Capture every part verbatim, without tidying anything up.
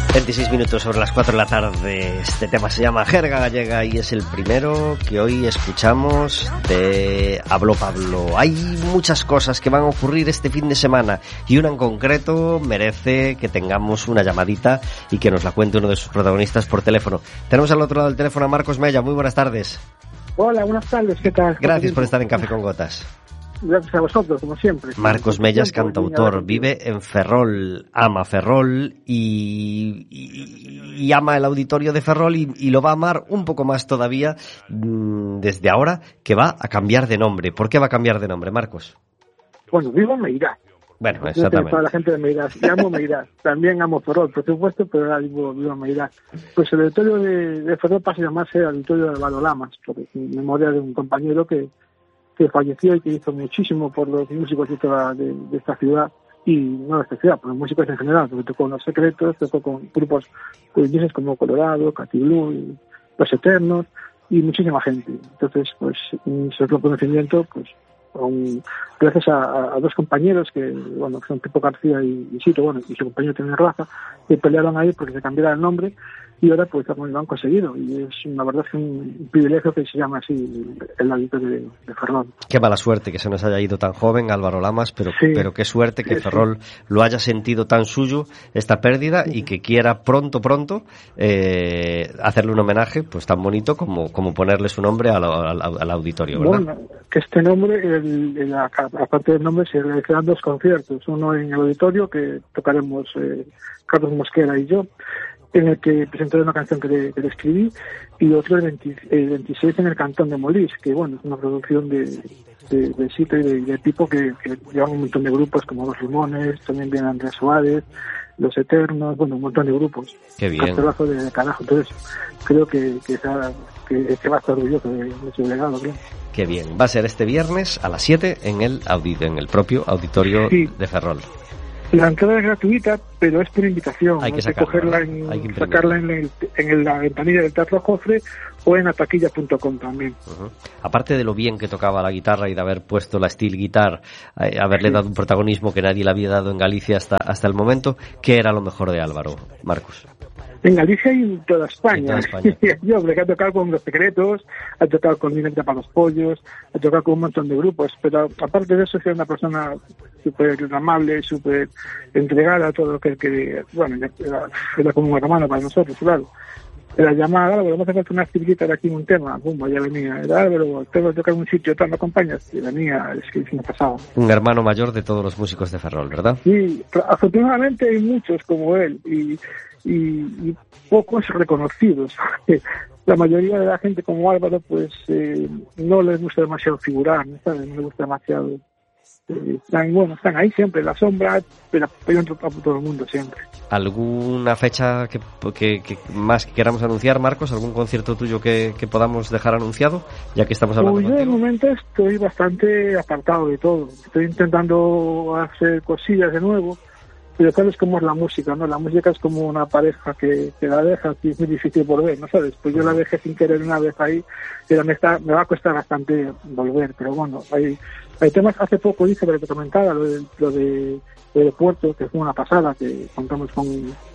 veintiséis minutos sobre las cuatro de la tarde. Este tema se llama Jerga Gallega y es el primero que hoy escuchamos de Habló Pablo. Hay muchas cosas que van a ocurrir este fin de semana y una en concreto merece que tengamos una llamadita y que nos la cuente uno de sus protagonistas por teléfono. Tenemos al otro lado del teléfono a Marcos Mella. Muy buenas tardes. Hola, buenas tardes. ¿Qué tal? Gracias por estar en Café con Gotas. Gracias a vosotros, como siempre. Marcos Mella es cantautor, vive en Ferrol, ama Ferrol y, y, y ama el auditorio de Ferrol y, y lo va a amar un poco más todavía mmm, desde ahora, que va a cambiar de nombre. ¿Por qué va a cambiar de nombre, Marcos? Bueno, vivo en Meirás. Bueno, exactamente. Para la gente de Meirás. Y amo Meirás. También amo Ferrol, por supuesto, pero ahora vivo, vivo en Meirás. Pues el auditorio de, de Ferrol pasa a llamarse Auditorio de Álvaro Lamas, porque en memoria de un compañero que que falleció y que hizo muchísimo por los músicos de, toda, de, de esta ciudad, y no de esta ciudad, por los músicos en general, porque tocó con Los Secretos, tocó con grupos colinenses como Colorado, Katy Blue, Los Eternos, y muchísima gente. Entonces, pues, su reconocimiento, pues, un, gracias a, a dos compañeros que, bueno, que son Pipo García y, y Sito, bueno, y su compañero también Rafa, que pelearon ahí porque se cambiara el nombre, y ahora pues lo han conseguido, y es una verdad que un privilegio que se llama así el auditorio de, de Ferrol. Qué mala suerte que se nos haya ido tan joven Álvaro Lamas, pero sí, pero qué suerte que sí, Ferrol sí. lo haya sentido tan suyo esta pérdida sí. y que quiera pronto pronto eh, hacerle un homenaje pues tan bonito como como ponerle su nombre al, al, al auditorio, ¿verdad? Bueno, que este nombre, el, el, aparte del nombre, se realizarán dos conciertos, uno en el auditorio que tocaremos eh, Carlos Mosquera y yo, en el que presentaré una canción que le, que le escribí, y otro el, veinte, el veintiséis en el Cantón de Molís, que bueno, es una producción de, de, de Sito y de, de Pipo que, que llevan un montón de grupos como Los Limones, también viene Andrés Suárez, Los Eternos, bueno, un montón de grupos. Qué bien. Cartelazo de carajo, entonces creo que, que, sea, que, que va a estar orgulloso de, de su legado, ¿bien? Qué bien. Va a ser este viernes a las siete en el, audit, en el propio auditorio sí. de Ferrol. La entrada es gratuita, pero es por invitación. Hay que, Hay que cogerla en, Hay que sacarla en, el, en la ventanilla del Teatro Jofre o en ataquilla punto com también. Uh-huh. Aparte de lo bien que tocaba la guitarra y de haber puesto la steel guitar, eh, haberle sí. dado un protagonismo que nadie le había dado en Galicia hasta hasta el momento, ¿qué era lo mejor de Álvaro, Marcos? En Galicia y en toda España. En toda España. Yo, hombre, que ha tocado con Los Secretos, ha tocado con Dinamita para los Pollos, ha tocado con un montón de grupos, pero aparte de eso, es una persona súper amable, súper entregada a todo lo que, que bueno, era, era como un hermano para nosotros, claro. Era llamada, Álvaro, vamos a hacer una actividad de aquí en un tema, pum, ya venía, era Álvaro, tengo que tocar en un sitio, ¿tú me acompañas? Y venía, es que me pasaba. Un hermano mayor de todos los músicos de Ferrol, ¿verdad? Sí, afortunadamente hay muchos como él, y Y, y pocos reconocidos. La mayoría de la gente como Álvaro pues eh, no les gusta demasiado figurar, ¿no sabes? No les gusta demasiado eh, están, bueno, están ahí siempre en la sombra, pero apoyan a todo el mundo siempre. ¿Alguna fecha que, que, que más que queramos anunciar, Marcos? ¿Algún concierto tuyo que, que podamos dejar anunciado? Ya que estamos hablando pues yo contigo. de momento estoy bastante apartado de todo, estoy intentando hacer cosillas de nuevo, pero sabes cómo es la música, ¿no? La música es como una pareja que, que la deja, que es muy difícil volver, ¿no sabes? Pues yo la dejé sin querer una vez ahí, pero me está, me va a costar bastante volver, pero bueno, hay, hay temas, hace poco hice, pero te comentaba, lo de, lo de, lo de Puerto, que fue una pasada, que contamos con,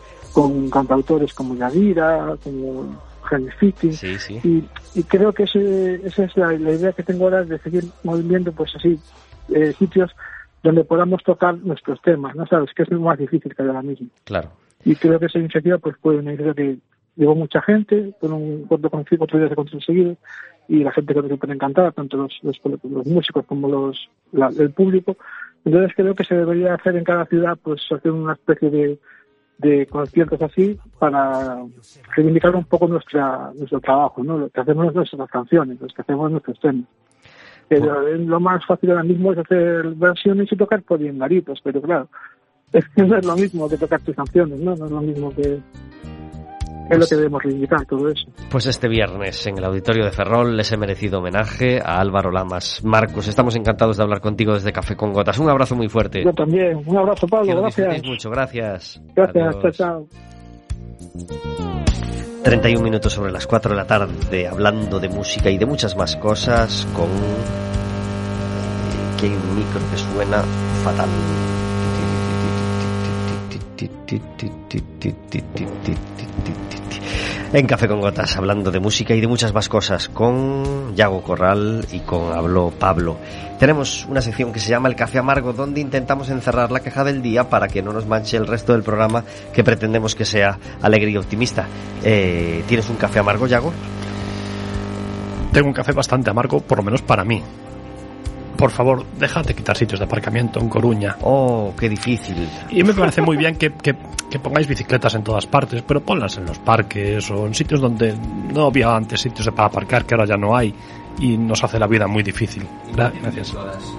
con cantautores como Yadira, como Henry Fitting, sí, sí. Y, y creo que ese, esa es la, la idea que tengo ahora, de seguir moviendo, pues así, eh, sitios donde podamos tocar nuestros temas, ¿no sabes? Que es lo más difícil que hay ahora mismo. Claro. Y creo que esa iniciativa pues fue una iniciativa que llevó mucha gente, con un corto concierto, otro día se consiguió seguido, y la gente creo que se puede encantar, tanto los, los, los músicos como los la, el público. Entonces creo que se debería hacer en cada ciudad, pues hacer una especie de, de conciertos así para reivindicar un poco nuestra nuestro trabajo, ¿no? Lo que hacemos nuestras canciones, lo que hacemos nuestros temas. Pero lo más fácil ahora mismo es hacer versiones y tocar por bien garitos, pero claro, es que no es lo mismo que tocar tus canciones, ¿no? No es lo mismo que... Es lo que debemos reivindicar, todo eso. Pues este viernes en el auditorio de Ferrol les he merecido homenaje a Álvaro Lamas. Marcos, estamos encantados de hablar contigo desde Café con Gotas. Un abrazo muy fuerte. Yo también. Un abrazo, Pablo. Que lo gracias. mucho. Gracias. Gracias. Chao, chao. treinta y un minutos sobre las cuatro de la tarde, hablando de música y de muchas más cosas, con que hay un micro que suena fatal. En Café con Gotas, hablando de música y de muchas más cosas, con Yago Corral y con Habló Pablo. Tenemos una sección que se llama El Café Amargo, donde intentamos encerrar la queja del día para que no nos manche el resto del programa, que pretendemos que sea alegre y optimista. Eh, ¿Tienes un café amargo, Yago? Tengo un café bastante amargo, por lo menos para mí. Por favor, déjate de quitar sitios de aparcamiento en Coruña. Oh, qué difícil. Y me parece muy bien que, que, que pongáis bicicletas en todas partes, pero ponlas en los parques o en sitios donde no había antes sitios para aparcar, que ahora ya no hay, y nos hace la vida muy difícil. Gracias.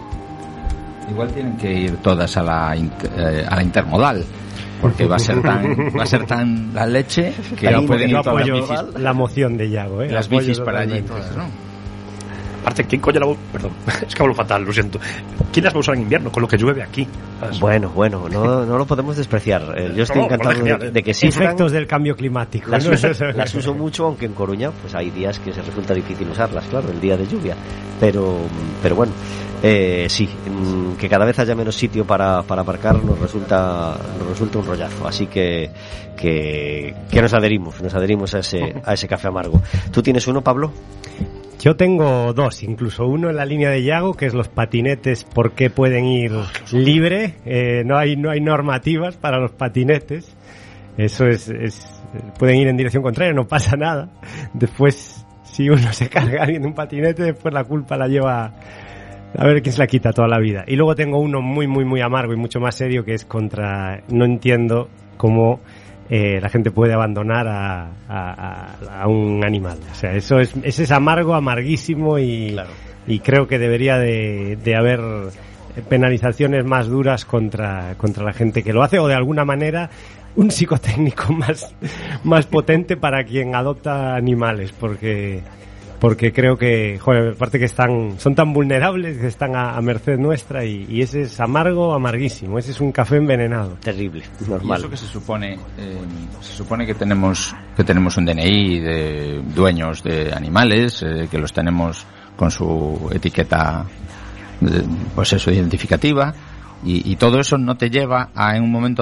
Igual tienen que ir todas a la, eh, a la intermodal, porque va a ser tan va a ser tan la leche que no pueden ir todas apoyo las bicis, la moción de Yago, ¿eh? las apoyo bicis para allí, totalmente. todas, ¿no? Aparte, ¿quién coño la va... Perdón, es que hablo fatal, lo siento. ¿Quién las va a usar en invierno con lo que llueve aquí? ¿Sabes? Bueno, bueno, no, no lo podemos despreciar. Eh, yo estoy No, encantado genial, de, ¿eh? de que existan. Efectos del cambio climático. Las, ¿no? uso, las uso mucho, aunque en Coruña pues hay días que se resulta difícil usarlas, claro, el día de lluvia. Pero, pero bueno, eh, sí, que cada vez haya menos sitio para, para aparcar nos resulta, nos resulta un rollazo. Así que, que, que nos adherimos, nos adherimos a ese, a ese café amargo. ¿Tú tienes uno, Pablo? Yo tengo dos, incluso uno en la línea de Yago, que es los patinetes, ¿por qué pueden ir libre? Eh, no hay no hay normativas para los patinetes. Eso es, es pueden ir en dirección contraria, no pasa nada. Después, si uno se carga a alguien de un patinete, después la culpa la lleva a ver quién se la quita toda la vida. Y luego tengo uno muy muy muy amargo y mucho más serio, que es contra, no entiendo cómo Eh, la gente puede abandonar a, a, a un animal. O sea, eso es, ese es amargo, amarguísimo y, claro. Y creo que debería de, de haber penalizaciones más duras contra, contra la gente que lo hace, o de alguna manera un psicotécnico más, más potente para quien adopta animales, porque porque creo que, joder, aparte que están, son tan vulnerables que están a, a merced nuestra, y, y ese es amargo, amarguísimo, ese es un café envenenado. Terrible, normal. Y eso que se supone, eh, se supone que tenemos, que tenemos un D N I de dueños de animales, eh, que los tenemos con su etiqueta, de, pues eso, identificativa, y, y todo eso no te lleva a en un momento